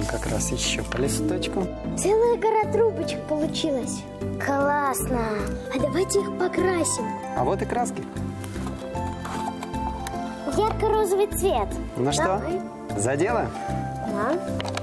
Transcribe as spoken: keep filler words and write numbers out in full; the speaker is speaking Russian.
как раз еще по листочку. Целая гора трубочек получилась. Классно. А давайте их покрасим. А вот и краски. Ярко-розовый цвет. Ну что, Давай. за дело? Да.